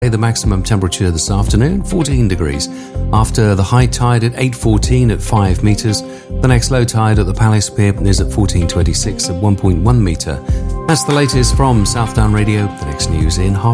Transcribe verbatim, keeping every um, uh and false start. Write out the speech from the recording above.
The maximum temperature this afternoon, fourteen degrees. After the high tide at eight fourteen at five metres, the next low tide at the Palace Pier is at fourteen twenty-six at one point one metre. That's the latest from Southdown Radio. The next news in half